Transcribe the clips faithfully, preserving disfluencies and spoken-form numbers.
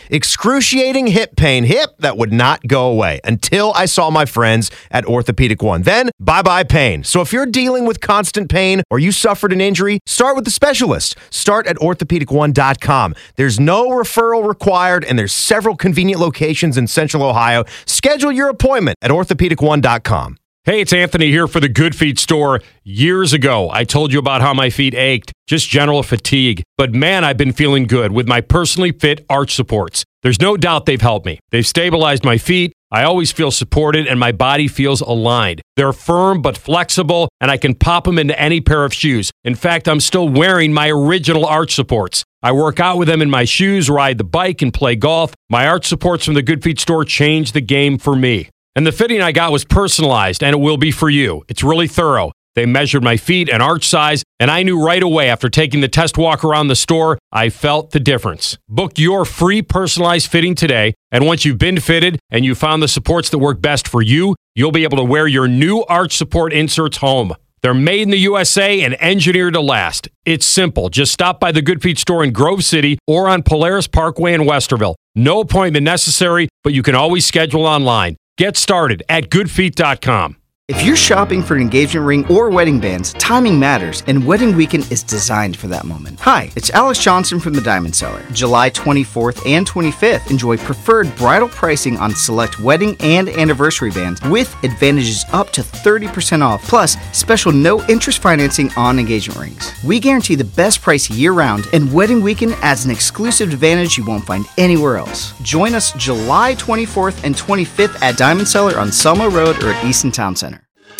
Excruciating hip pain, hip that would not go away until I saw my friends at Orthopedic One. Then, bye-bye pain. So if you're dealing with constant pain or you suffered an injury, start with the specialist. Start at orthopedic one dot com. There's no referral required, and there's several convenient locations in Central Ohio. Schedule your appointment at orthopedic one dot com. Hey, it's Anthony here for the Good Feet store. Years ago, I told you about how my feet ached, just general fatigue. But man, I've been feeling good with my personally fit arch supports. There's no doubt they've helped me. They've stabilized my feet. I always feel supported and my body feels aligned. They're firm but flexible, and I can pop them into any pair of shoes. In fact, I'm still wearing my original arch supports. I work out with them in my shoes, ride the bike, and play golf. My arch supports from the Good Feet store changed the game for me. And the fitting I got was personalized, and it will be for you. It's really thorough. They measured my feet and arch size, and I knew right away after taking the test walk around the store, I felt the difference. Book your free personalized fitting today, and once you've been fitted and you found the supports that work best for you, you'll be able to wear your new arch support inserts home. They're made in the U S A and engineered to last. It's simple. Just stop by the Good Feet store in Grove City or on Polaris Parkway in Westerville. No appointment necessary, but you can always schedule online. Get started at good feet dot com. If you're shopping for an engagement ring or wedding bands, timing matters, and Wedding Weekend is designed for that moment. Hi, it's Alex Johnson from the Diamond Seller. July twenty-fourth and twenty-fifth, enjoy preferred bridal pricing on select wedding and anniversary bands with advantages up to thirty percent off, plus special no-interest financing on engagement rings. We guarantee the best price year-round, and Wedding Weekend adds an exclusive advantage you won't find anywhere else. Join us July twenty-fourth and twenty-fifth at Diamond Seller on Selma Road or at Easton Town Center.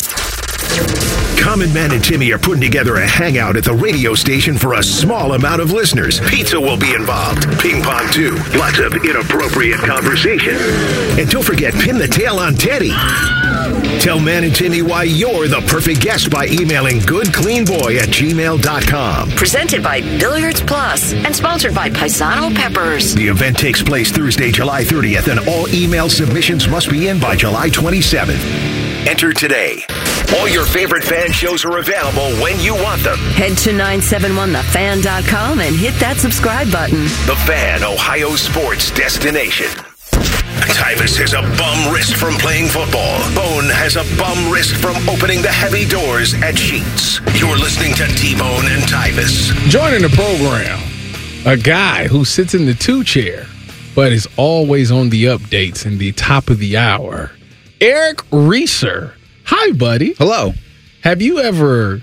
Common Man and Timmy are putting together a hangout at the radio station for a small amount of listeners. Pizza will be involved. Ping pong, too. Lots of inappropriate conversation. And don't forget, pin the tail on Teddy. Tell Man and Timmy why you're the perfect guest by emailing goodcleanboy at gmail dot com. Presented by Billiards Plus and sponsored by Paisano Peppers. The event takes place Thursday, July thirtieth, and all email submissions must be in by July twenty-seventh. Enter today. All your favorite fan shows are available when you want them. Head to nine seven one the fan dot com and hit that subscribe button. The Fan, Ohio sports destination. Tyvus has a bum wrist from playing football. Bone has a bum wrist from opening the heavy doors at Sheets. You're listening to T-Bone and Tyvus. Joining the program, a guy who sits in the two chair, but is always on the updates in the top of the hour. Eric Reeser. Hi, buddy. Hello. Have you ever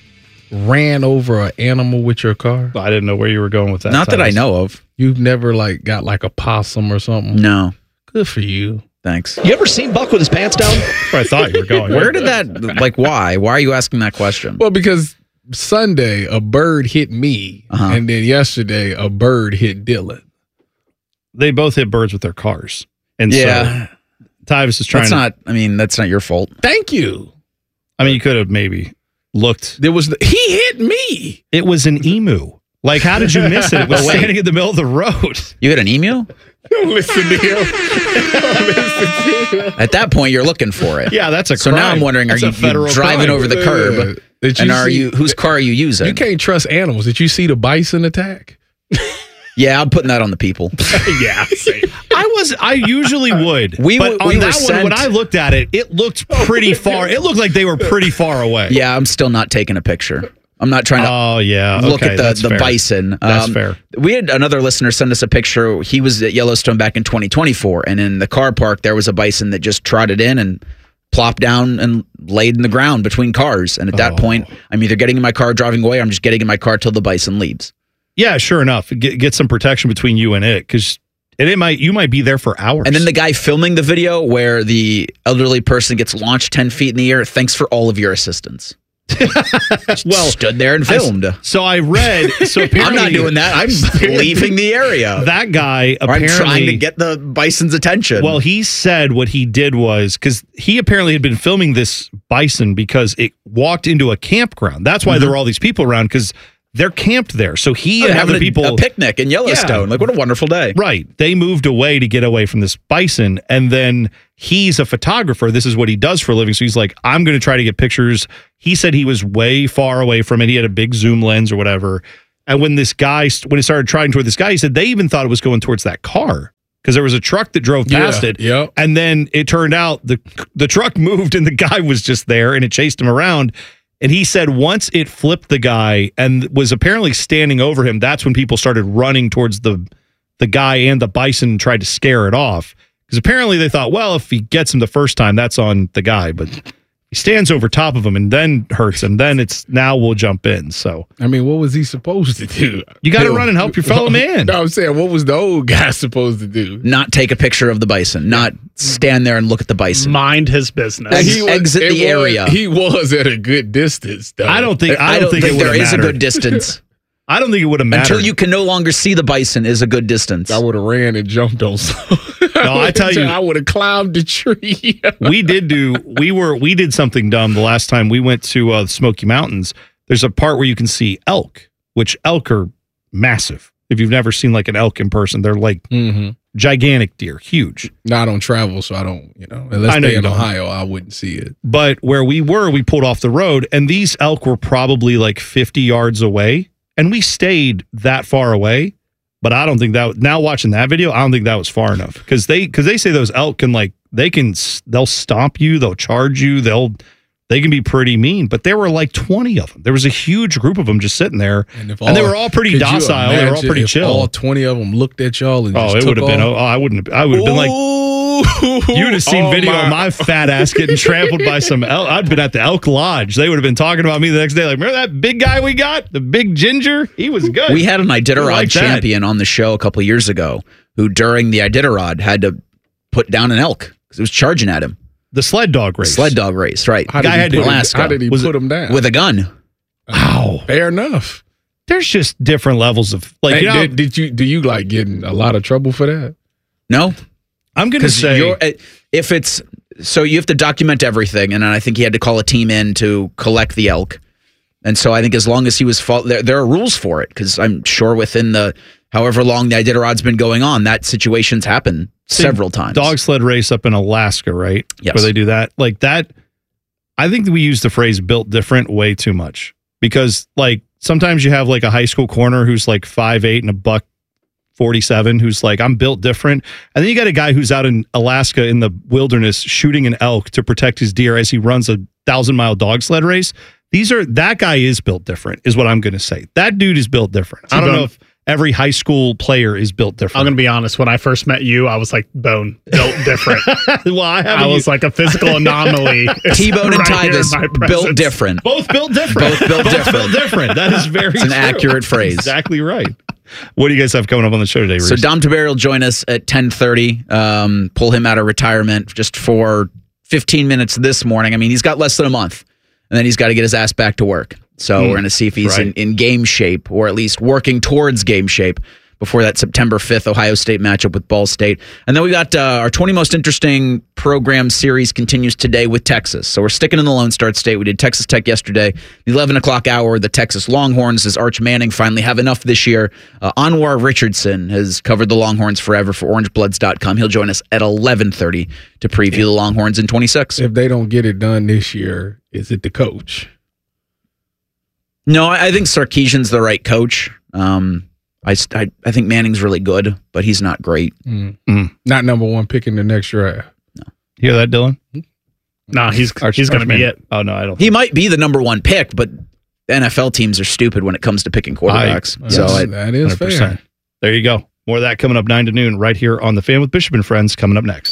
ran over an animal with your car? I didn't know where you were going with that. Not that I know of. You've never like got like a possum or something? No. Good for you. Thanks. You ever seen Buck with his pants down? That's where I thought you were going. Where did that, like, why? Why are you asking that question? Well, because Sunday a bird hit me, Uh-huh. and then yesterday a bird hit Dylan. They both hit birds with their cars. And Yeah. so Tyvus is trying That's to... not, I mean, that's not your fault. Thank you. I mean, you could have maybe looked. There was the, he hit me. It was an emu. Like, how did you miss it? It was Oh, wait. standing in the middle of the road. You hit an emu? Don't listen to him. Don't listen to him. At that point, you're looking for it. Yeah, that's a So crime. now I'm wondering, are That's you, a federal you driving crime. over the curb? Did you And are see- you, whose car are you using? You can't trust animals. Did you see the bison attack? Yeah, I'm putting that on the people. Yeah. I was, I usually would. We but were- on we were that one, sent- when I looked at it, it looked pretty far. It looked like they were pretty far away. Yeah, I'm still not taking a picture. I'm not trying to Oh, yeah. look Okay, at the, that's the fair. bison. That's Um, fair. We had another listener send us a picture. He was at Yellowstone back in twenty twenty-four, and in the car park, there was a bison that just trotted in and plopped down and laid in the ground between cars. And at that Oh. point, I'm either getting in my car, driving away, or I'm just getting in my car till the bison leaves. Yeah, sure enough. Get, get some protection between you and it, because it, it might you might be there for hours. And then the guy filming the video where the elderly person gets launched ten feet in the air, thanks for all of your assistance. well, stood there and filmed. I, so I read. So I'm apparently, not doing that. I'm leaving the area. That guy Or I'm apparently trying to get the bison's attention. Well, he said what he did was because he apparently had been filming this bison because it walked into a campground. That's why Mm-hmm. there were all these people around, because they're camped there. So he Oh, and having other a, people a picnic in Yellowstone. Yeah. Like, what a wonderful day. Right. They moved away to get away from this bison. And then he's a photographer. This is what he does for a living. So he's like, I'm going to try to get pictures. He said he was way far away from it. He had a big zoom lens or whatever. And when this guy, when he started trying toward this guy, he said they even thought it was going towards that car. because there was a truck that drove past Yeah, it. yep. And then it turned out the the truck moved and the guy was just there and it chased him around. And he said once it flipped the guy and was apparently standing over him, that's when people started running towards the the guy and the bison and tried to scare it off. Because apparently they thought, well, if he gets him the first time, that's on the guy. But he stands over top of him and then hurts him. Then it's now we'll jump in. So I mean, what was he supposed to do? you got to run and help your fellow man. No, I'm saying, what was the old guy supposed to do? Not take a picture of the bison. Not stand there and look at the bison. Mind his business. Ex- He was- exit it the was- area. He was at a good distance, though. I don't think I don't, think, it would there have is a mattered. good distance. I don't think it would have mattered. Until you can no longer see the bison is a good distance. I would have ran and jumped on some. No, I tell you- I would have climbed the tree. we did do we were we did something dumb the last time we went to uh, the Smoky Mountains. There's a part where you can see elk, which elk are massive. If you've never seen like an elk in person, they're like Mm-hmm. gigantic deer, huge. No, I don't travel, so I don't, you know, unless I know they're you in don't. Ohio, I wouldn't see it. But where we were, we pulled off the road, and these elk were probably like fifty yards away, and we stayed that far away. But I don't think that now watching that video, I don't think that was far enough because they because they say those elk can like they can they'll stomp you, they'll charge you, they'll they can be pretty mean. But there were like twenty of them. There was a huge group of them just sitting there, And, if and they were all pretty could you docile. They were all imagine pretty if chill. All twenty of them looked at y'all and Oh, just it took would have been. off. Oh, I wouldn't have. I would have been like. You'd have seen Oh, video my. of my fat ass getting trampled by some elk. I'd been at the Elk Lodge. They would have been talking about me the next day. Like, remember that big guy we got? The big ginger? He was good. We had an Iditarod like that. champion on the show a couple years ago who, during the Iditarod, had to put down an elk because it was charging at him. The sled dog race. Sled dog race, right? How did, Guy he had put to- him, Alaska. how did he Was put it- him down? With a gun. Wow. Fair enough. There's just different levels of like. Hey, you know, did, did you do you like get in a lot of trouble for that? No, I'm going to because say if it's so you have to document everything, and I think he had to call a team in to collect the elk. And so I think as long as he was fall, there, there are rules for it because I'm sure within the however long the Iditarod's been going on, that situation's happened several times. dog sled race up in Alaska, right? Yes. Where they do that. Like that. I think that we use the phrase built different way too much because like sometimes you have like a high school corner who's like five eight and a buck forty-seven who's like, I'm built different. And then you got a guy who's out in Alaska in the wilderness shooting an elk to protect his deer as he runs a thousand mile dog sled race. These are, that guy is built different is what I'm going to say. That dude is built different. I don't know if every high school player is built different. I'm going to be honest. When I first met you, I was like, Bone, built different. well, I, I was like a physical anomaly. T-Bone and right here in Tyvis my built presence. different. both built different. Both built different. built different. That is very It's an true. accurate phrase. Exactly right. What do you guys have coming up on the show today, Reese? So Dom Tiberi will join us at ten thirty. Um, pull him out of retirement just for fifteen minutes this morning. I mean, he's got less than a month, and then he's got to get his ass back to work. So Mm, we're going to see if he's right. in, in game shape, or at least working towards game shape before that September fifth Ohio State matchup with Ball State. And then we got uh, our twenty Most Interesting program series continues today with Texas. So we're sticking in the Lone Star State. We did Texas Tech yesterday. The eleven o'clock hour, the Texas Longhorns, as Arch Manning finally have enough this year. Uh, Anwar Richardson has covered the Longhorns forever for orange bloods dot com. He'll join us at eleven thirty to preview the Longhorns in twenty-six. If they don't get it done this year, is it the coach? No, I I think Sarkisian's the right coach. Um, I, st- I I think Manning's really good, but he's not great. Mm. Mm. Not number one pick in the next draft. You hear that, Dylan? Nah, he's Arch- he's going to be Archman. it. Oh, no, I don't. He might be the number one pick, but N F L teams are stupid when it comes to picking quarterbacks. I- so yes, I, that is one hundred percent. fair. There you go. More of that coming up nine to noon right here on The Fan with Bishop and Friends coming up next.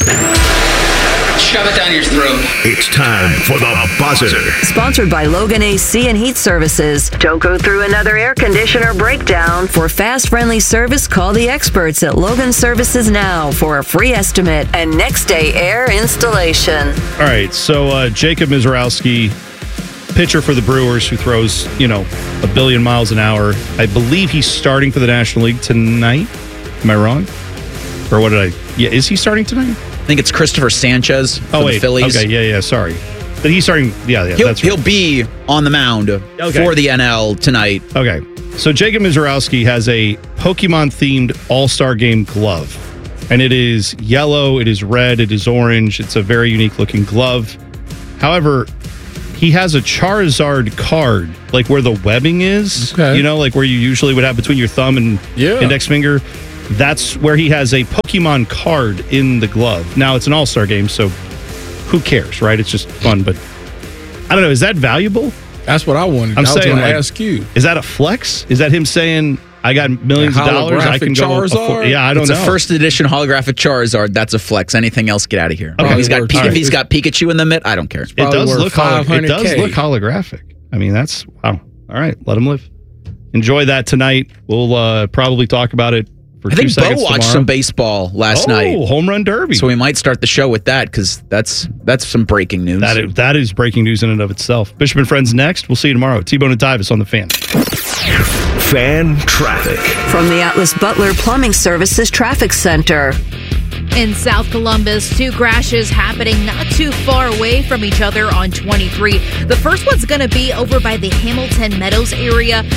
Shove it down your throat. It's time for the buzzer. Sponsored by Logan A C and Heat Services. Don't go through another air conditioner breakdown. For fast, friendly service, call the experts at Logan Services now for a free estimate and next day air installation. All right, so uh, Jacob Mizorowski, pitcher for the Brewers who throws, you know, a billion miles an hour. I believe he's starting for the National League tonight. Am I wrong? Or what did I? Yeah, is he starting tonight? I think it's Christopher Sanchez for Oh, the wait. Phillies. Okay, yeah, yeah, sorry. But he's starting, yeah, yeah, He'll, that's right. he'll be on the mound for the N L tonight. Okay. So Jacob Mizorowski has a Pokemon-themed All-Star Game glove. And it is yellow, it is red, it is orange. It's a very unique-looking glove. However, he has a Charizard card, like where the webbing is. Okay. You know, like where you usually would have between your thumb and Yeah. index finger. that's where he has a Pokemon card in the glove. Now, it's an all-star game, so who cares, right? It's just fun, but I don't know. Is that valuable? That's what I wanted. I'm I was saying, going to like, ask you. Is that a flex? Is that him saying, I got millions of dollars, I can go Charizard? afford? Yeah, I don't it's know. It's a first edition holographic Charizard. That's a flex. Anything else, get out of here. Okay. If he's got, Worth- P- all if right. he's got Pikachu in the mitt, I don't care. It does worth look holo- it does five hundred K. look holographic. I mean, that's wow. All right, let him live. Enjoy that tonight. We'll uh, probably talk about it for I two think Bo seconds watched tomorrow. some baseball last oh, night. home run derby. So we might start the show with that because that's that's some breaking news. That is, that is breaking news in and of itself. Bishop and Friends next. We'll see you tomorrow. T-Bone and Tyvis on the Fan. Fan traffic. From the Atlas Butler Plumbing Services Traffic Center. In South Columbus, two crashes happening not too far away from each other on twenty-three. The first one's going to be over by the Hamilton Meadows area.